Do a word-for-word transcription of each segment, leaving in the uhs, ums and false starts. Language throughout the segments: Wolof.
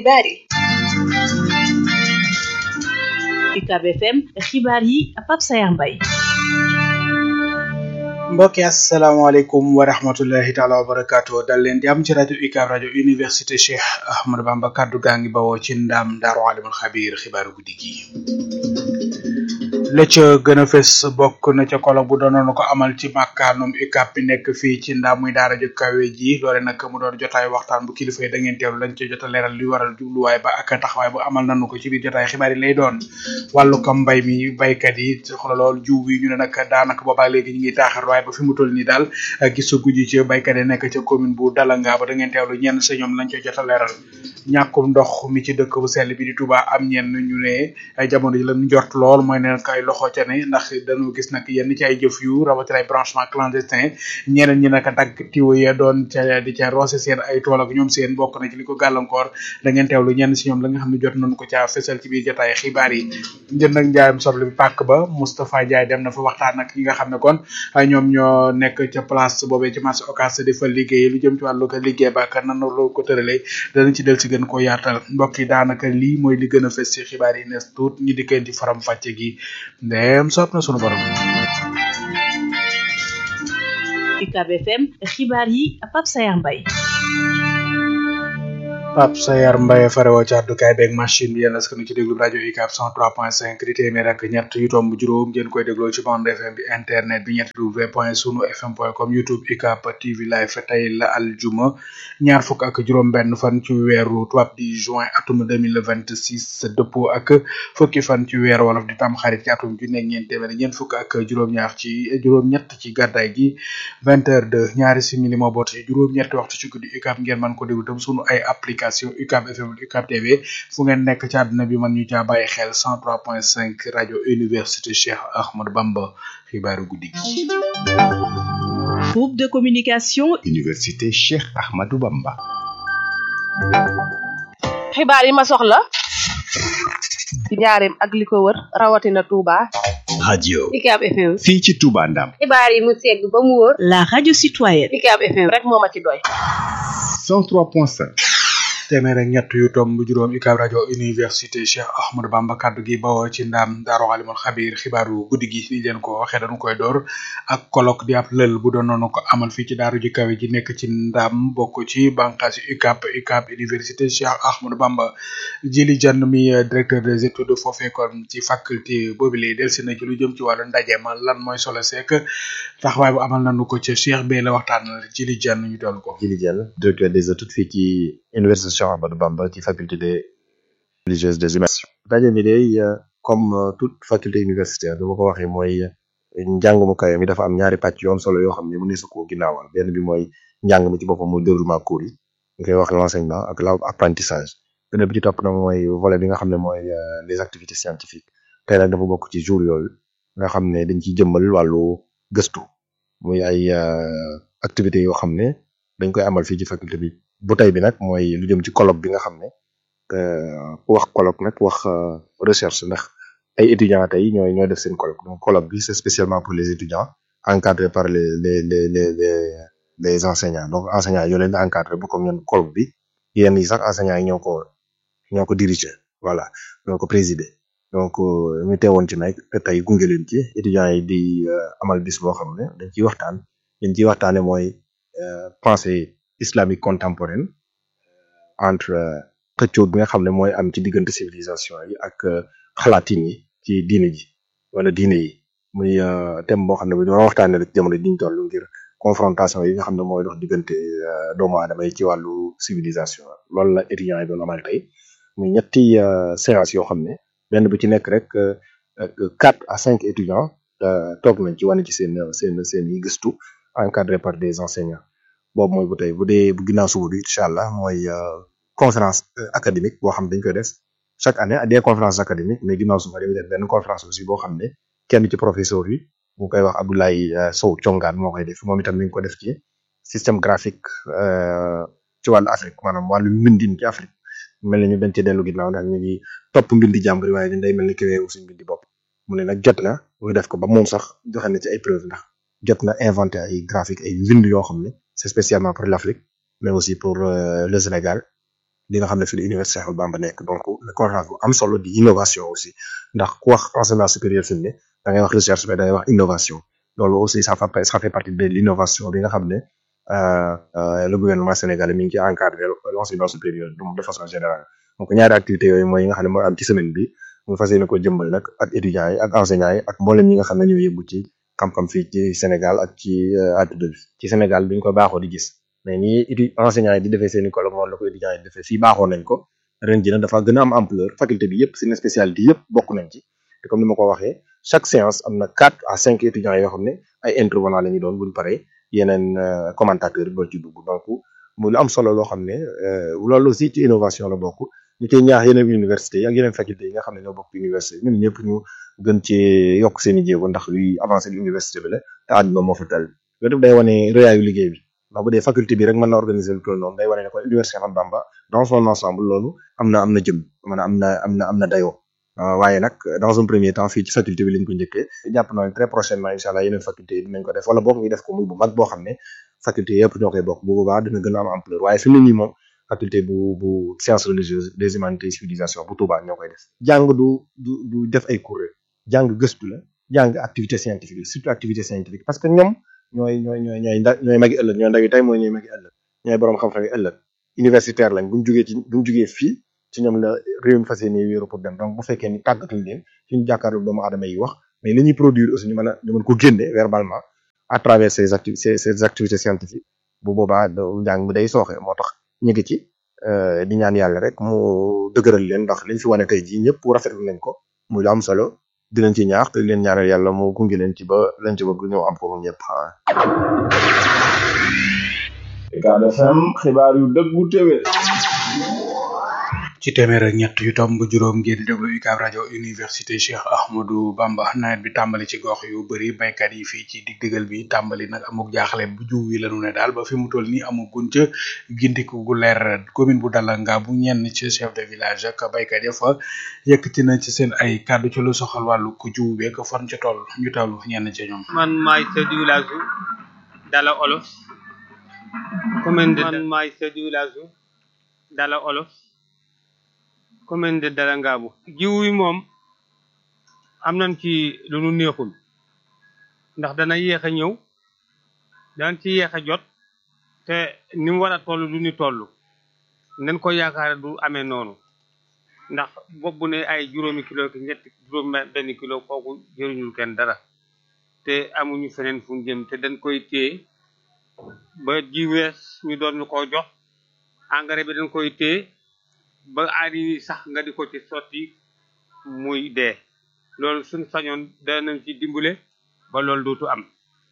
xibaar yi. UCAB F M xibaar yi Pape Sayar Mbaye. mbokki asalaamaaleykum wa rahmatullahi taala wa barakaatu dal leen jàmm ci rajo UCAB rajo université Cheikh Ahmadou Bamba kaddu gaa ngi bawoo ci ndaam Daaru Alimul Xabiir xibaaru guddi gi la ca gën a fes bokk na ca kolo bu doonoon ko amal ci màkkaanum UCAB bi nekk fii ci ndaam muy daara ju kawe ji loole nag mu doon jotaay waxtaan bu kilifa yi da ngeen teewlu lañ ci jot a leeral li waral jubluwaay ba ak taxawaay bu amal nanu ko ci biir jotaay xibaar yi lay doon wàllu kam mbay mi baykat yi xoolal lool jiw yi ñu ne nag daanaka boobaa léegi ñu ngi taaxar waaye ba fi mu toll nii daal gisagu ji ci baykat yi nekk ca commune bu Dalanga ba da ngeen teewlu ñenn sa ñoom lañ ci jot a leeral ñàkkum ndox mi ci dëkk bu sell bi di Touba am ñenn ñu ne ay jamono ji lañu njort lool mooy ne kay loxo ca ne ndax dañu gis nag yenn ci ay jëf yu rawatina ay branchement clandestin ñeneen ñi naka dagg tiwo ya doon ca di ca roose seen ay tool ak ñoom seen bokk na ci li ko gàllankoor da ngeen teewlu ñenn si ñoom la nga xam ne jot nañu ko caa fesal ci biir jotaay xibaar yi jënd ak njaayam soble bi pàkk ba Moustapha Ndiaye dem na fa waxtaan ak ñi nga xam ne kon ñoom ñoo nekk ca place boobee ci marché Ocass di fa liggéey lu jëm ci wàllu ko liggéey ba ak nan la ko tëralee danañ ci del si gën koo yaatal mbokk yi daanaka lii mooy li gën a fes ci xibaar yi nees tuut ñi di kenn ci faram fàcce gi ndem soob na sunu borom. UCAB F M xibaar yi Pape Sayar Mbaye. Pape Sayar Mbaye farewoo ci àddukaay beeg machine bi yéen askan wi ci déglu rajo UCAB cent trois point cinq di téeméer ak ñett yu tomb juróom ngeen koy dégloo ci bande F M bi internet bi ñett w point sunu fm point com YouTube UCAB T V live tey la aljuma ñaar fukk ak juróom benn fan ci weeru tubaab di juin atum deux mille vingt six dëppoo ak fukki fan ci weeru wolof di tam xarit ci atum ju nekk ñeent téeméer ñeent fukk ak juróom-ñaar ci juróom-ñett ci gàddaay gi vingt heures deux ñaari simili moo boot ci juróom-ñetti waxtu ci guddi UCAB ngeen mën ko déglu tam sunu ay application UCAB F M UCAB T V fu ngeen nekk ci àdduna bi man ñu caa bàyyi xel cent trois point cinq rajo université Cheikh Ahmadou Bamba xibaaru guddi gi. Groupe de communication université Cheikh Ahmadou Bamba. xibaar yi ma soxla ci njaareem ak li ko wër rawatina Touba. radio UCAB F M. fii ci Touba Ndam. xibaar yi mu segg ba mu wóor. la radio citoyenne. UCAB F M rek moo ma ci doy. cent trois point cinq. téeméer ak ñett yu tomb juróom UCAB rajo université Cheikh Ahmadou Bamba kaddu gi bawoo ci ndaam Daaru Alimul Xabiir xibaaru guddi gi ni leen ko waxee dañu koy door ak colloque di ab lël bu doon noonu ko amal fii ci daaru ji kawe ji nekk ci ndaam bokk ci bànqaas UCAB UCAB université Cheikh Ahmadou Bamba Jili Diagne mi directeur des études foofee kon ci faculté boobu lay delsi na ci lu jëm ci wàllu ndaje ma lan mooy solo seek taxawaay bu amal nañu ko ca Cheikh Bey la waxtaan Jili Diagne ñu doon ko. Jili Diagne directeur des études fii ci université Cheikh Ahmadou Bamba ci faculté des religieuses des humains. daje mi day comme toute faculté universitaire bi ma ko waxee mooy njàng mu kawe mi dafa am ñaari pàcc yu am solo yoo xam ne mu ne su ko ginnaawal benn bi mooy njàng mi ci boppam muy déroulement cours yi ñu koy wax l'enseignement ak l'apprentissage benn bi ci topp na mooy volet bi nga xam ne mooy les activités scientifiques tey nag dafa bokk ci jour yooyu nga xam ne dañ ciy jëmmal wàllu gëstu muy ay activités yoo xam ne dañ koy amal fii ci faculté bi. bu tey bi nag mooy lu jëm ci colloque bi nga xam ne wax colloque nag wax recherche ndax ay étudiants tey ñooy ñooy def seen colloque donc colloque bi c'est spécialement pour les étudiants encadrés par les les les les les les enseignants donc enseignants yoo leen di encadré bu comme ñoom colloque bi yenn yi sax enseignants yi ñoo ko ñoo ko diriger voilà ñoo ko présider donc ñu teewoon ci nag tey gunge leen ci étudiants yi di amal bis boo xam ne dañ ciy waxtaan dañ ciy waxtaane mooy pensée islamique contemporaine entre xëccoo bi nga xam ne mooy am ci diggante civilisation yi ak xalaatin yi ci diine ji wala diine yi muy thème boo xam ne bi doon waxtaanee rek jamono ji ñu toll ngir confrontation yi nga xam ne mooy dox diggante doomu aadama yi ci wàllu civilisation loolu la étudiants yi doon amal tey muy ñetti séance yoo xam ne benn bu ci nekk rek quatre à cinq étudiants toog nañ ci wane ci seen seen seen yi gëstu encadré par des enseignants boobu mooy bu tey bu dee bu ginnaaw suba bi incha allah mooy conférence académique boo xam ne dañ koy def chaque année des conférences académiques mais ginnaaw suba dañuy def benn conférence aussi boo xam ne kenn ci professeur yi mu koy wax Abdoulaye Sow Thiongaan moo koy def moom itam mi ngi ko def ci système graphique ci wàllu Afrique maanaam wàllu mbindin ci Afrique mel na ñu dañ ci dellu ginnaaw ndax ñu ngi topp mbindi jàmbur waaye dañ day mel ni kéwee suñ mbindi bopp mu ne nag jot na mu def ko ba moom sax joxe na ci ay preuve ndax jot na inventé ay graphique ay mbind yoo xam ne c'est spécialement pour l'Afrique mais aussi pour euh, le Sénégal li nga xam ne fi la université Cheikh Ahmadou Bamba nekk donc conférence bu am solo di innovation aussi ndax ku wax enseignement supérieur fi mu ne da ngay wax recherche mais da ngay wax innovation loolu aussi ça fait ça fait partie de l'innovation bi nga xam ne euh, euh, le gouvernement sénégalais mi ngi ci encadré l'enseignement supérieur de façon générale donc ñaari activités yooyu mooy yi nga xam ne moo am ci semaine bi mu fas yéene ko jëmbal nag ak étudiants yi ak enseignants yi ak mboolem ñi nga xam ne ñoo yëngu ci xam-xam fii ci Sénégal ak ci àdduna bi ci Sénégal duñ ko baaxoo di gis mais nii étudiants enseignants yi di defee seen i colloque moom la ko étudiants yi di defee fii baaxoo nañ ko ren ji nag dafa gën a am ampleur faculté bi yëpp seen spécialité yëpp bokk nañ ci te comme ni ma ko waxee chaque séance am na quatre à cinq étudiants yoo xam ne ay intervenants la ñu doon buñ paree yeneen commentateurs yi doon ci dugg donc mu lu am solo loo xam ne loolu aussi ci innovation la bokk ñu koy ñaax yeneen université yi ak yeneen faculté yi nga xam ne ñoo bokk ci université ñun ñëpp ñu gën ci yokk seen i jéego ndax luy avancé l'université bi la te àdduna moo fa tel loolu day wane rëyaayu liggéey bi ndax bu dee faculté bi rek mën na organiser lu toll noonu day wane ne kon université Cheikh Ahmadou Bamba dans son ensemble loolu am na am na jëm maanaam am na am na am na dayoo waaye nag dans un premier temps fii ci faculté bi lañ ko njëkkee jàpp naa ne très prochainement incha allah yeneen faculté yi dinañ ko def wala boog ñu def ko muy bu mag boo xam ne faculté yëpp ñoo koy bokk bu boobaa dina gën a am ampleur waaye fi mu ne nii moom faculté bu bu sciences religieuses des humanités et civilisation bu Touba ñoo koy def jàng du du du def ay cours jàng gëstu la jàng activité scientifique surtout activité scientifique parce que ñoom ñooy ñooy ñooy ñooy nda ñooy magi ëllëg ñooy ndaw yi tey mooy ñooy magi ëllëg ñooy borom xam-xam yi ëllëg universitaire lañ buñ jugee ci buñ jugee fii ci ñoom la réew mi fas yéene wéeru pour dem donc bu fekkee ni tàggatul leen suñu jàkkaarloo doomu aadama yi wax mais li ñuy produire aussi ñu mën a ñu mën ko génne verbalement à travers ces acti ces ces activités scientifiques bu boobaa njàng mi day sooxe moo tax ñu ngi ci di ñaan yàlla rek mu dëgëral leen ndax liñ fi wane tey jii ñëpp rafetlu nañ ko muy lu am solo di leen ci ñaax te leen ñaanal yàlla mu gunge leen ci ba leen ci bëgg ñëw am ko moom ñëpp. Ucab F M xibaar yu dëggu téwé ci téeméer ak ñett yu tomb juróom ngeen déglu Ucab rajo université Cheikh Ahmadou Bamba nawet bi tàmbali ci gox yu bëri baykat yi fii ci dig-digal bi tàmbali nag amuk jaaxle bu jiw wi lañu ne daal ba fi mu toll nii amugun ca gindiku gu leer commune bu Dalanga bu ñenn ci chef de village ak baykat ya fa yëkkati na ci seen ay kàddu ci lu soxal wàllu ko jiw beeg fan ca toll ñu tawlu ñenn ci ñoom. man maay chef de village Dala Olof commune de man maay chef de village Dala Olof commune de Dalangaabu jiw yi moom am nañ ci lu nu neexul ndax dana yéex a ñëw danañ ci yéex a jot te ni mu war a toll du ni toll nañ ko yaakaar du amee noonu ndax boobu ne ay juróomi kilo ki ñetti juróom benn kilo kooku jëriñul kenn dara te amuñu feneen fu ñu jëm te dañ koy téye ba ji wees ñu doon ñu ko jox engrais bi dañ koy téye ba aar yi sax nga di ko ci sotti muy dee loolu suñ sañoon danañ ci dimbale ba loolu dootu am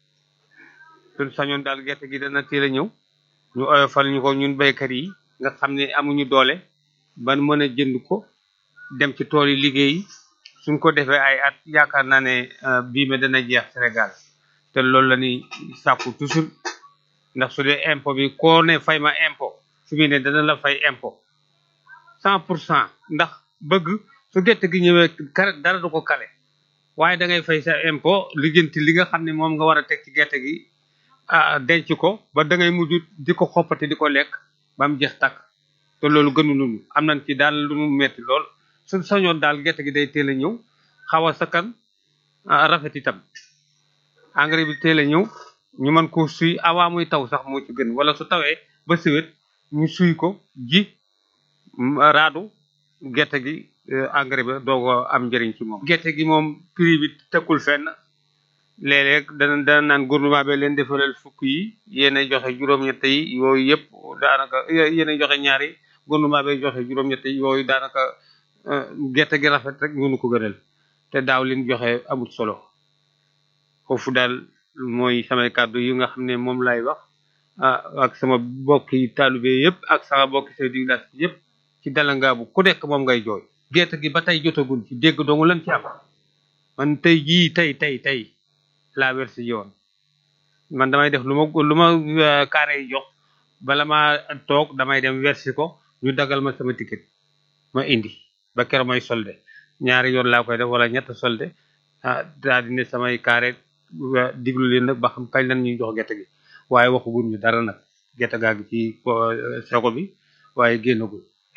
suñ sañoon daal gerte gi dana teel a ñëw ñu oyofal ñu ko ñun baykat yi nga xam ne amuñu doole ban mën a jënd ko dem ci tool yi liggéey suñ ko defee ay at yaakaar naa ne bii me dana jeex Sénégal te loolu la ñuy sàkku toujours ndax su dee impôt bi koo ne fay ma impôt su mu ne dana la fay impôt cent pour cent ndax bëgg su gerte gi ñëwee kare dara du ko kale waaye da ngay fay sa impôt lijjanti li nga xam ne moom nga war a teg ci gerte gi denc ko ba da ngay mujj di ko xoppati di ko lekk ba mu jeex takk te loolu gënu lunu am nañ ci daal lu nu metti lool suñ sañoon daal gerte gi day teel a ñëw xaw a sakkan rafet itam engrais bi teel a ñëw ñu mën ko suy awaa muy taw sax moo ci gën wala su tawee ba siwet ñu suy ko ji raadu gerte gi engrais ba doo ko am njëriñ ci moom gerte gi moom prix bi tekkul fenn léeg-léeg dana dana naan gouvernement bi leen defalal fukk yi yéena joxe juróom-ñett yi yooyu yëpp daanaka yéena joxe ñaari gouvernement bi joxe juróom-ñett yi yooyu daanaka gerte gi rafet rek ñu ko gënal te daaw leen joxe amul solo foofu daal mooy samay kàddu yi nga xam ne moom lay wax ak sama bokki taalibe yëpp ak sama bokki chef de village yëpp ci Dalangaabu ku nekk moom ngay jooy gerte gi ba tey jotagul ci dégg dong lan ci am man tey jii tey tey tey laa wersi yoon man damay def lu ma lu ma carré yi jox bala ma toog damay dem wersi ko ñu dagal ma sama ticket ma indi ba keroog may solde ñaari yoon laa koy def wala ñett solde ah daal di ne samay carré diglu leen nag ba xam kañ lan ñuy jox gerte gi waaye waxaguñ ñu dara nag gerte gaa gi ci soko bi waaye génnagul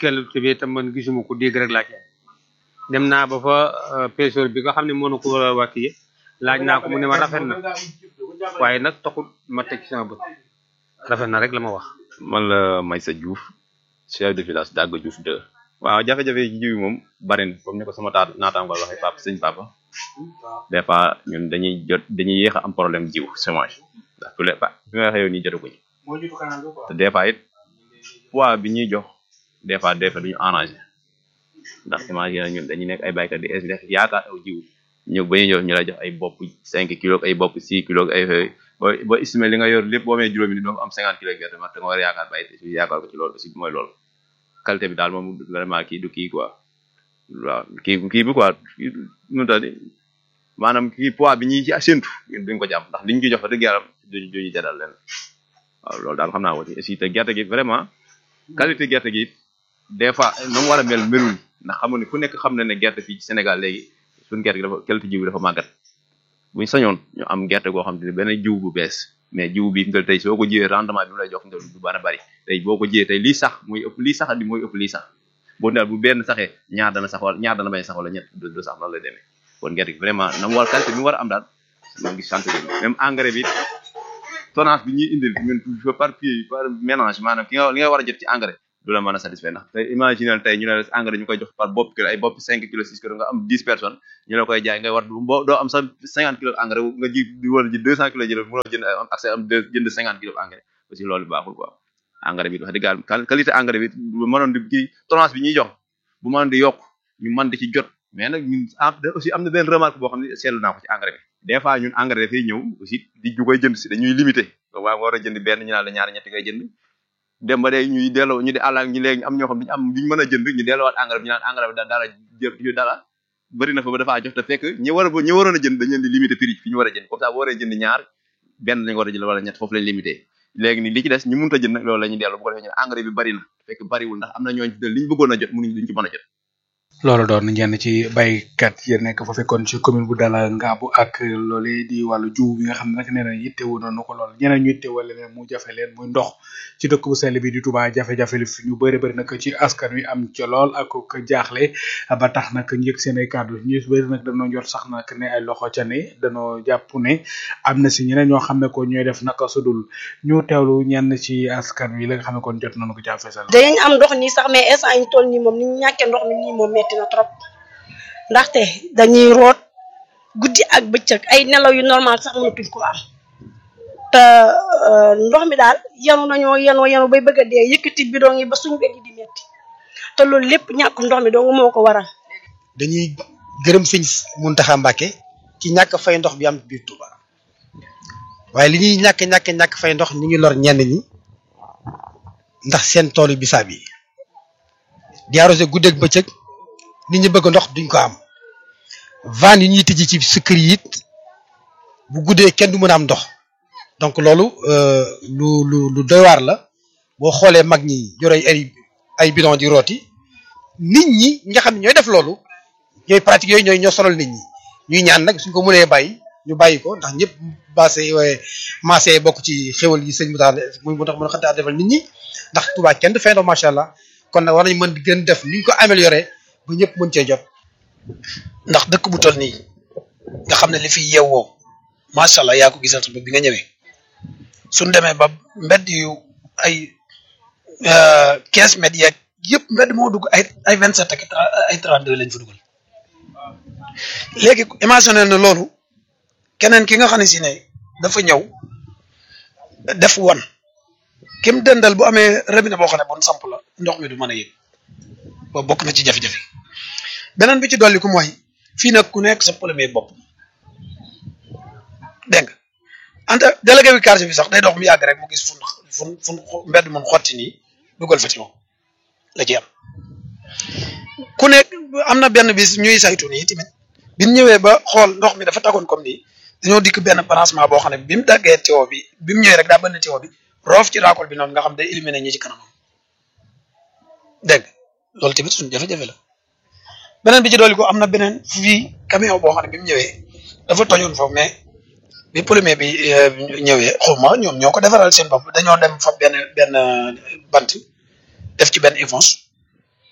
qualité bi tam man gisuma ko dégg rek laa ci dem naa ba fa pêcheur bi nga xam ne mënu ko war a wàcc laaj naa ko mu ne ma rafet na waaye nag taxul ma teg ci sama bët rafet na rek la ma wax. man la Maysa Diouf chef de village Daga Diouf deux. waaw jafe-jafe yi jiw moom bari na comme ni ko sama taat naataango waxee papa sëñ papa des fois ñun dañuy jot dañuy yéex a am problème jiw semence ndax tous les pas bi nga waxee yow nii jotaguñu te des fois it poids bi ñuy jox des fois des fois duñu arrangé ndax imagine ñun dañuy nekk ay baykat di def yaakaar aw jiw ñu ba ñuy jox ñu la jox ay bopp cinq kilos ay bopp six kilos ay boo boo estimé li nga yor lépp boo amee juróomi nit doo am cinquante kilos gerte ma te nga war a yaakaar bay yaakaar ko ci loolu aussi mooy loolu qualité bi daal moom vraiment kii du kii quoi waaw kii kii bi quoi nu ta di maanaam kii poids bi ñuy ci séntu duñ ko jàpp ndax liñ ci jox fa dëgg yàlla duñu duñu jadal leen waaw loolu daal xam naa ko ci aussi te gerte gi vraiment qualité gerte gi des fois na mu war a mel melul ndax xam nga ne ku nekk xam na ne gerte fii ci Sénégal léegi suñu gerte gi dafa qualité jiw bi dafa màggat buñ sañoon ñu am gerte goo xam ne benn jiw bu bees mais jiw bi nga tey soo ko jiwee rendement bi mu lay jox nga du bana bari tey boo ko jiyee tey lii sax muy ëpp lii sax di mooy ëpp lii sax boo daal bu benn saxee ñaar dana sax wala ñaar dana bañ sax wala ñett du sax noonu lay demee kon gerte gi vraiment na mu war qualité bi mu war a am daal moo ngi sant même engrais bi tonnage bi ñuy indil ñun par pied par mélange maanaam ki nga li nga war a jot ci engrais du la mën a satisfaire ndax tey imaginer tey ñu ne la engrais ñu koy jox par bopp kilo ay bopp cinq kilos six kilos nga am dix personnes ñu la koy jaay ngay war boo doo am sax cinquante kilos engrais nga ji di war a ji deux cent kilos jël mënoo jënd am accès am deux jënd cinquante kilos engrais aussi loolu baaxul quoi engrais bi wax dëgg yàlla qualité engrais bi bu mënoon di kii tonnage bi ñuy jox bu mënoon di yokk ñu mën di ci jot mais nag ñun aussi am na benn remarque boo xam ne seetlu naa ko ci engrais bi des fois ñun engrais dafay ñëw aussi di ju koy jënd si dañuy limité waaw nga war a jënd benn ñu naan la ñaari ñetti ngay jënd dem ba day ñuy delloo ñu di àll ñu léegi am ñoo xam duñu am duñu mën a jënd ñu delloowaat engrais bi ñu naan engrais bi da dara jë dara bëri na fa ba dafaa jox te fekk ñi war a ñi waroon a jënd dañ leen di limité prix fi ñu war a jënd comme ça bu waree jënd ñaar benn lañ war a jënd wala ñett foofu lañ limité léegi ni li ci des ñu mënut a jënd nag loolu la ñuy delloo bu ko defee ñu engrais bi bëri na fekk bëriwul ndax am na ñooñu li ñu bëggoon a jot mënuñ duñ ci mën a jot loolu doon ñenn ci baykat yi nekk fa fekkoon ci commune bu Dala Ngaabu ak loole di wàllu jiw bi nga xam ne nag nee na yittewoo noonu ko lool ñeneen ñu yittewoo leneen mu jafe leen muy ndox ci dëkk bu sell bi di Touba jafe-jafe li fi ñu bëri bëri nag ci askan wi am ca lool ak ko jaaxle ba tax nag ñu yëg seen ay kàddu ñu bëri nag dañoo jot sax nag ne ay loxo ca ne dañoo jàpp ne am na si ñeneen ñoo xam ne ko ñooy def naka sudul ñu teewlu ñenn ci askan wi la nga xam ne kon jot nañu ko jaafesal dañu am ndox nii sax mais instant ñu toll nii moom ni ñu ñàkkee ndox mi nii moom metti na trop ndaxte dañuy root guddi ak bëccëg ay nelaw yu normal sax mënatuñ ko am te ndox mi daal yanu nañoo yanoo yanu bay bëgg a dee yëkkati bidon yi ba suñ wet yi di metti te loolu lépp ñàkk ndox mi dong moo ko waral. dañuy gërëm sëñ Muntaxa Mbàkke ci ñàkk fay ndox bi am biir Touba waaye li ñuy ñàkk ñàkk ñàkk fay ndox ñu ngi lor ñenn ñi ndax seen toolu bisaab yi di arrosé guddeeg bëccëg nit ñi bëgg ndox duñ ko am van yi ñuy tijji ci sukkër yi it bu guddee kenn du mën a am ndox donc loolu lu lu lu doy waar la boo xoolee mag ñi yore ay ay bidon di rooti nit ñi nga xam ne ñooy def loolu ñooy pratique yooyu ñooy ñoo sonal nit ñi ñuy ñaan nag suñ ko mënee bàyyi ñu bàyyi ko ndax ñëpp basé maasé bokk ci xéwal yi sëñ mu tax muy mu tax mën a xantaa defal nit ñi ndax Touba kenn du fay ndox macha allah kon nag war nañ mën di gën def ni ñu ko amélioré ba ñëpp mën cee jot ndax dëkk bu toll nii nga xam ne li fi yeewoo macha allah yaa ko gisal sa bopp bi nga ñëwee suñ demee ba mbedd yu ay quinze mètres yeeg yëpp mbedd moo dugg ay ay vingt sept ak ay trente deux lañ fa dugal léegi imaginer na loolu keneen ki nga xam ne si ne dafa ñëw def won kim dëndal bu amee robinet boo xam ne bon samp la ndox mi du mën a yëg boobu bokk na ci jafe-jafe beneen bi ci dolli ku mooy fii nag ku nekk sa premier bopp dégg nga anta délégué bi quartier bi sax day dox mu yàgg rek mu gis fun fun fun mbedd mun xotti nii dugal fa ci moom la ci am ku nekk am na benn bis ñuy saytu nii tamit bi ñu ñëwee ba xool ndox mi dafa tagoon comme nii dañoo dikk benn branchement boo xam ne bi mu daggee tuyau bi bi mu ñëwee rek daa bënn tuyau bi roof ci raakool bi noonu nga xam day éliminer ñi ci kanamam dégg loolu tamit suñu jafe-jafe la beneen bi ci dolli ko am na beneen fii camion boo xam ne bi mu ñëwee dafa tojoon foofu mais bi polymère bi ñëwee xawma ñoom ñoo ko defaral seen bopp dañoo dem fa benn benn bant def ci benn éponge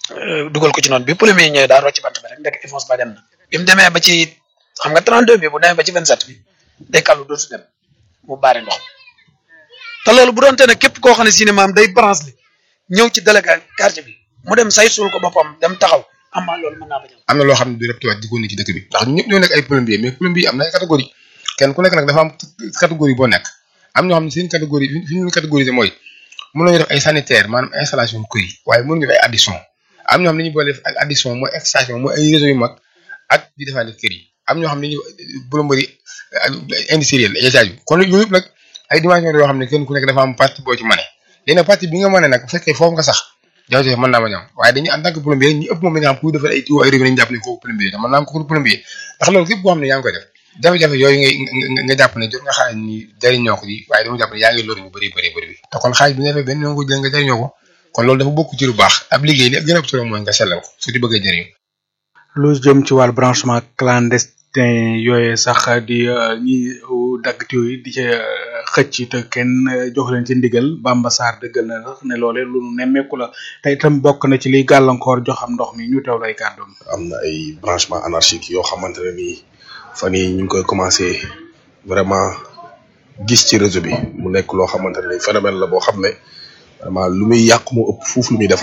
dugal ko ci noonu bi plombier yi ñëwee daa rocc bant bi rek ndek Eiffage ba dem na bi mu demee ba ci xam nga trente-deux bi bu demee ba ci vingt-sept bi day kàllu dootu dem mu baare ndox te loolu bu doonte ne képp koo xam ne si ne maam day branche li ñëw ci délégué quartier bi mu dem say suul ko boppam dem taxaw amaa loolu mën naa bañ am na loo xam ne du rek tuwaat jikkoon ni ci dëkk bi ndax ñëpp ñoo nekk ay plombier mais plombier am na ay catégorie kenn ku nekk nag dafa am catégorie boo nekk am ñoo xam ne seen catégorie fi ñu catégoriser mooy mën nañu def ay sanitaire maanaam installation kër yi waaye mënuñu def ay addition am ñoo xam ne ñu boole def ak addition mooy extension mooy ay réseau yu mag ak di defaale kër yi am ñoo xam ne ñu plomberie industrielle étage bi kon yooyu yëpp nag ay dimension yoo xam ne kenn ku nekk dafa am partie boo ci mane léegi nag partie bi nga mane nag bu fekkee foofu nga sax jafe-jafe mën naa ma ñam waaye dañuy en tant que plombier ñu ëpp moom dañu xam kuy defal ay tuyaux ay robinet ñu jàpp ne kooku plombier mën naa am kooku plombier ndax loolu képp koo xam ne yaa ngi koy def jafe-jafe yooyu ngay nga jàpp ne jot nga xaalis ni jariñoo ko ji waaye dama jàpp ne yaa ngi loru ñu bëri bëri bëri bi te kon xaalis bi nga fay benn ko jël nga jariñoo ko kon loolu dafa bokk ci lu baax ab liggéey li gën a solo mooy nga sellal ko su di bëggee jëriñ lu jëm ci wàllu branchement clandestin yooyu sax di ñi dagg yooyu di ca xëcc te kenn jox leen ci ndigal Bamba Sarr dëggal na sax ne loolee lu nu nemmeeku la te itam bokk na ci liy gàllankoor joxam ndox mi ñu teew lay kàddoom. am na ay branchement anarchique yoo xamante ne nii fan yii ñu ngi koy commencé vraiment gis ci réseau bi mu nekk loo xamante ne phénomène la boo xam ne vraiment lu muy yàq moo ëpp fuuf lu muy defar